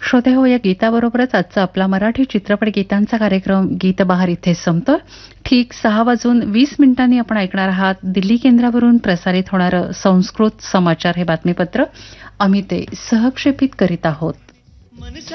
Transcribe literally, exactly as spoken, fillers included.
श्रोते हो, या गीताबरोबरच आजचा आपला मराठी चित्रपट गीतांचा कार्यक्रम गीतबहार इथे संपतोय. ठीक सहा वाजून वीस मिनिटांनी आपण ऐकणार आहात दिल्ली केंद्रावरून प्रसारित होणारं संस्कृत समाचार हे बातमीपत्र. आम्ही ते सहक्षेपित करीत आहोत.